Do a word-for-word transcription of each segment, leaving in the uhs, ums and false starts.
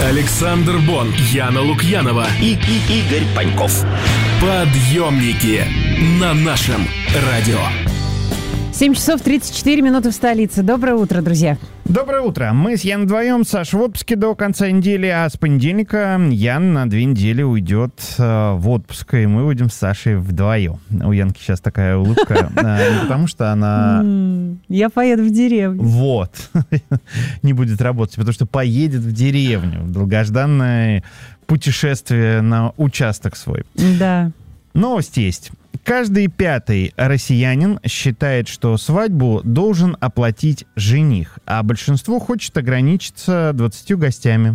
Александр Бон, Яна Лукьянова и, и Игорь Паньков. Подъемники на нашем радио. семь часов тридцать четыре минуты в столице. Доброе утро, друзья. Доброе утро. Мы с Яной вдвоем. Саша в отпуске до конца недели, а с понедельника Ян на две недели уйдет э, в отпуск, и мы уйдем с Сашей вдвоем. У Янки сейчас такая улыбка, не потому что она... Я поеду в деревню. Вот. Не будет работать, потому что поедет в деревню. В долгожданное путешествие на участок свой. Да. Новость есть. Каждый пятый россиянин считает, что свадьбу должен оплатить жених, а большинство хочет ограничиться двадцатью гостями.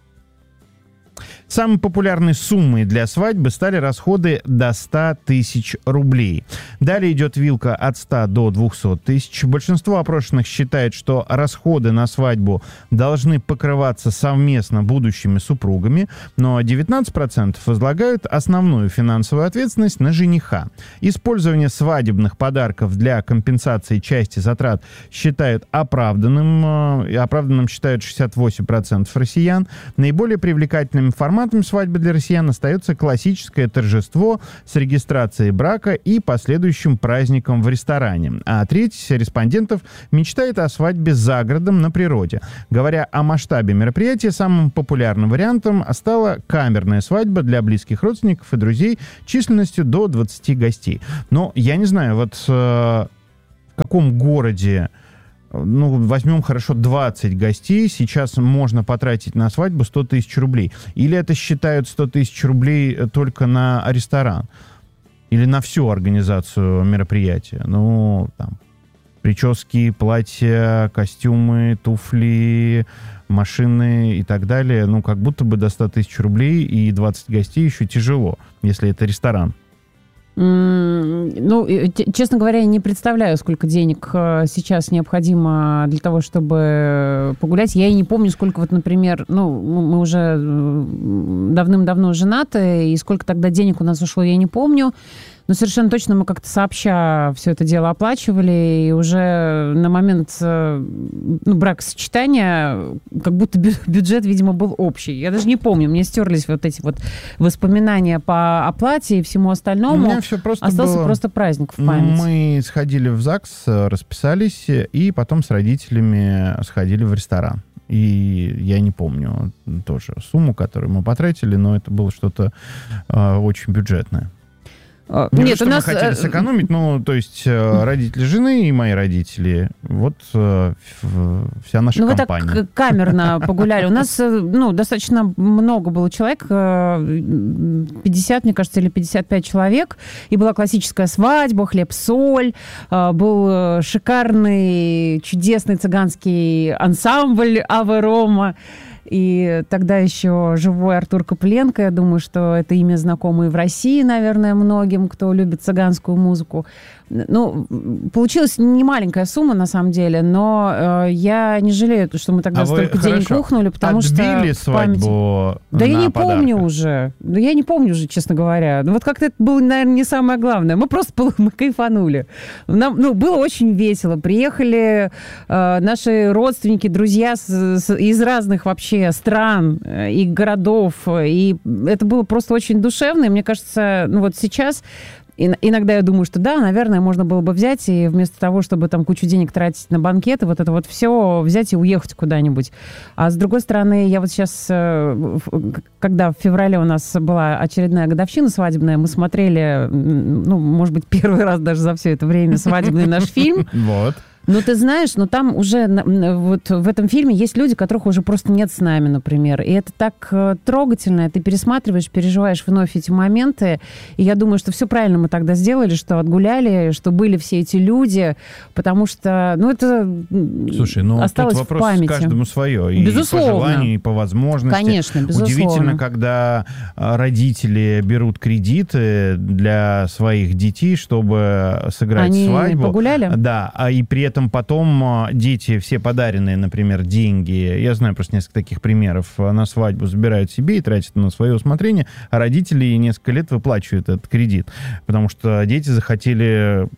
Самой популярной суммой для свадьбы стали расходы до ста тысяч рублей. Далее идет вилка от ста до двухсот тысяч. Большинство опрошенных считает, что расходы на свадьбу должны покрываться совместно будущими супругами, но девятнадцать процентов возлагают основную финансовую ответственность на жениха. Использование свадебных подарков для компенсации части затрат считают оправданным. Оправданным считают шестьдесят восемь процентов россиян. Наиболее привлекательным форматом свадьбы для россиян остается классическое торжество с регистрацией брака и последующим праздником в ресторане. А треть респондентов мечтает о свадьбе за городом на природе. Говоря о масштабе мероприятия, самым популярным вариантом стала камерная свадьба для близких родственников и друзей численностью до двадцати гостей. Но я не знаю, вот э, в каком городе, ну, возьмем, хорошо, двадцать гостей, сейчас можно потратить на свадьбу сто тысяч рублей. Или это считают сто тысяч рублей только на ресторан? Или на всю организацию мероприятия? Ну, там, прически, платья, костюмы, туфли, машины и так далее. Ну, как будто бы до ста тысяч рублей и двадцать гостей еще тяжело, если это ресторан. Ну, честно говоря, я не представляю, сколько денег сейчас необходимо для того, чтобы погулять. Я и не помню, сколько вот, например, ну, мы уже давным-давно женаты, и сколько тогда денег у нас ушло, я не помню. Но совершенно точно мы как-то сообща все это дело оплачивали, и уже на момент ну, бракосочетания как будто бюджет, видимо, был общий. Я даже не помню, мне стерлись вот эти вот воспоминания по оплате и всему остальному. У меня все просто Остался было... просто праздник в памяти. Мы сходили в ЗАГС, расписались, и потом с родителями сходили в ресторан. И я не помню тоже сумму, которую мы потратили, но это было что-то э, очень бюджетное. Не Нет, то, что у нас... мы хотели сэкономить, ну, то есть родители жены и мои родители, вот вся наша ну, компания. Ну, вы так камерно погуляли. У нас, ну, достаточно много было человек, пятьдесят, мне кажется, или пятьдесят пять человек, и была классическая свадьба, хлеб-соль, был шикарный, чудесный цыганский ансамбль «Аве Рома». И тогда еще живой Артур Копыленко, я думаю, что это имя знакомо и в России, наверное, многим, кто любит цыганскую музыку. Ну, получилась не маленькая сумма, на самом деле, но э, я не жалею, что мы тогда а столько денег ухнули, потому отбили что... свадьбу Да я не подарках. помню уже. Да я не помню уже, честно говоря. Ну, вот как-то это было, наверное, не самое главное. Мы просто мы кайфанули. Нам, ну, было очень весело. Приехали э, наши родственники, друзья с, с, из разных вообще стран и городов. И это было просто очень душевно. И мне кажется, ну вот сейчас... Иногда я думаю, что да, наверное, можно было бы взять и вместо того, чтобы там кучу денег тратить на банкеты, вот это вот все взять и уехать куда-нибудь. А с другой стороны, я вот сейчас, когда в феврале у нас была очередная годовщина свадебная, мы смотрели, ну, может быть, первый раз даже за все это время свадебный наш фильм. Вот. Ну, ты знаешь, но там уже вот в этом фильме есть люди, которых уже просто нет с нами, например. И это так трогательно. Ты пересматриваешь, переживаешь вновь эти моменты. И я думаю, что все правильно мы тогда сделали, что отгуляли, что были все эти люди, потому что, ну, это Слушай, ну, осталось тут вопрос в памяти. Каждому свое. И безусловно. по желанию, и по возможности. Конечно, безусловно. Удивительно, когда родители берут кредиты для своих детей, чтобы сыграть Они свадьбу. погуляли? Да, а и при этом потом дети, все подаренные, например, деньги, я знаю просто несколько таких примеров, на свадьбу забирают себе и тратят на свое усмотрение, а родители несколько лет выплачивают этот кредит, потому что дети захотели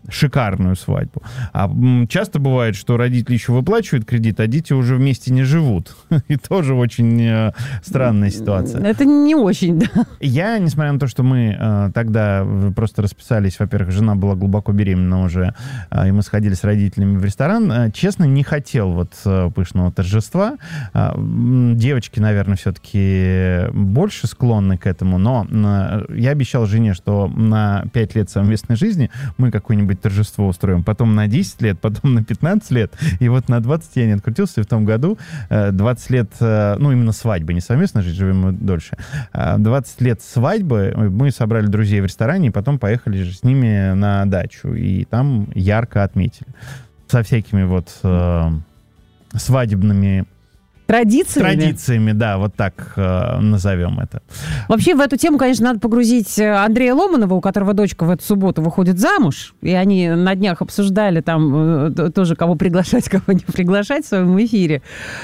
шикарную свадьбу. А часто бывает, что родители еще выплачивают кредит, а дети уже вместе не живут. И тоже очень э, странная ситуация. Это не очень, да. Я, несмотря на то, что мы э, тогда просто расписались, во-первых, жена была глубоко беременна уже, э, и мы сходили с родителями в ресторан, э, честно, не хотел вот э, пышного торжества. Э, девочки, наверное, все-таки больше склонны к этому, но э, я обещал жене, что на пять лет совместной жизни мы какое-нибудь торжество устроим, потом на десять лет, потом на пятнадцать лет, и вот на двадцать я не открутился, и в том году э, двадцать лет, э, ну, именно свадьбы, не совместно жить, живем мы дольше, э, двадцать лет свадьбы, мы собрали друзей в ресторане, и потом поехали же с ними на дачу, и там ярко отметили. Со всякими вот э, свадебными Традициями? Традициями, да, вот так э, назовем это. Вообще в эту тему, конечно, надо погрузить Андрея Ломанова, у которого дочка в эту субботу выходит замуж, и они на днях обсуждали там э, тоже, кого приглашать, кого не приглашать в своем эфире.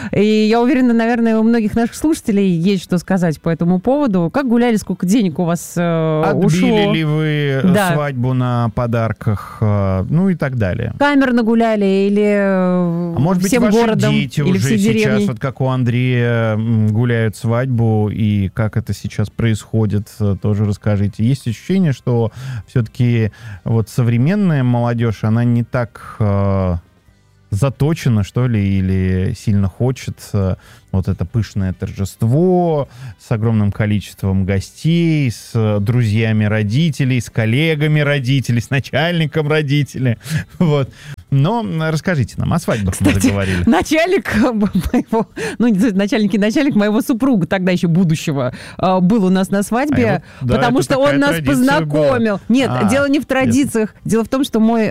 И я уверена, наверное, у многих наших слушателей есть что сказать по этому поводу. Как гуляли, сколько денег у вас э, Отбили ушло? Отбили ли вы да. свадьбу на подарках, э, ну и так далее. Камерно гуляли или а может быть, всем ваши городом, дети или уже все сейчас, деревни? вот как у Андрея, гуляют свадьбу, и как это сейчас происходит, тоже расскажите. Есть ощущение, что все-таки вот современная молодежь, она не так э, заточена, что ли, или сильно хочет э, вот это пышное торжество с огромным количеством гостей, с друзьями родителей, с коллегами родителей, с начальником родителей. Вот. Но расскажите нам о свадьбах, мы заговорили. Начальник моего, ну, начальник и начальник моего супруга, тогда еще будущего, был у нас на свадьбе, а вот, да, потому что он нас познакомил. Была. Нет, а, дело не в традициях. Нет. Дело в том, что мой,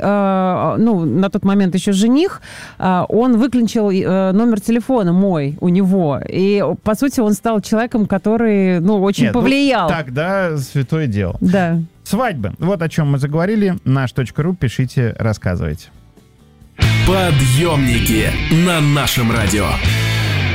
ну, на тот момент еще жених, он выключил номер телефона мой у него. И, по сути, он стал человеком, который, ну, очень Нет, повлиял. Ну, тогда святое дело. Да. Свадьбы. Вот о чем мы заговорили. наш точка ру. Пишите, рассказывайте. Подъемники на нашем радио.